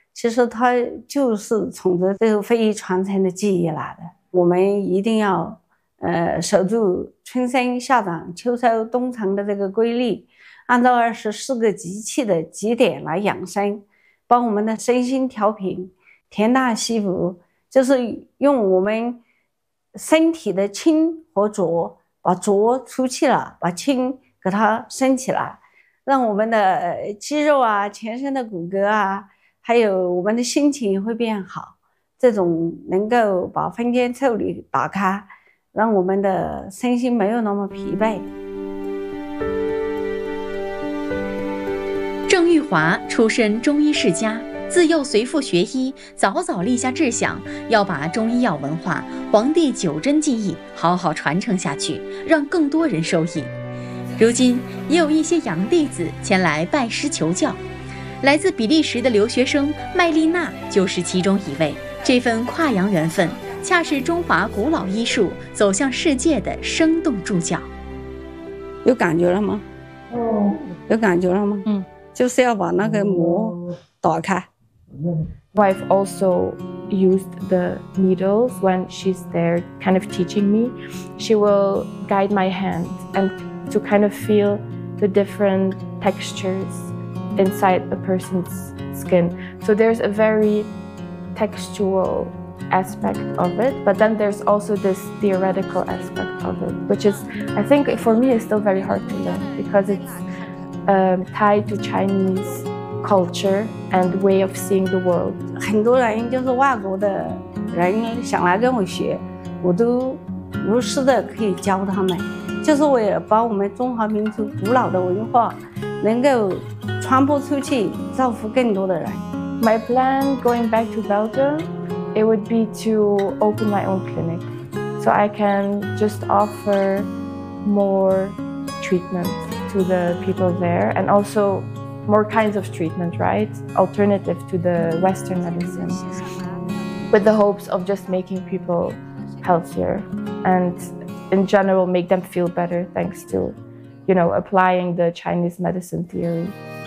其实它就是从这个非遗传承的记忆来的。我们一定要守住春生夏长秋收冬藏的这个规律，按照24个节气的节点来养生，帮我们的身心调平，田大西服，就是用我们身体的清和浊，把浊出去了，把清给它升起来，让我们的肌肉啊、全身的骨骼啊，还有我们的心情会变好。这种能够把分间腠理打开，让我们的身心没有那么疲惫。 郑玉华出身中医世家，自幼随父学医，早早立下志向，要把中医药文化、黄帝九针技艺好好传承下去，让更多人受益。如今也有一些洋弟子前来拜师求教，来自比利时的留学生麦丽娜就是其中一位。这份跨洋缘分，恰是中华古老医术走向世界的生动注脚。 有感觉了吗？有感觉了吗？就是要把那个膜打开。 I've also used the needles when she's there kind of teaching me. She will guide my hand and to kind of feel the different textures inside a person's skin. So there's a very textual aspect of it, but then there's also this theoretical aspect of it, which is, I think for me, is still very hard to learn because it's tied to Chinese culture and way of seeing the world. 很多人就是外国的人想来跟我学，我都无私的可以教他们，就是为了把我们中华民族古老的文化能够传播出去，造福更多的人。 My plan going back to Belgium, it would be to open my own clinic, so I can just offer more treatments to the people there, and also more kinds of treatment, right? Alternative to the Western medicine, with the hopes of just making people healthier and in general make them feel better thanks to, applying the Chinese medicine theory.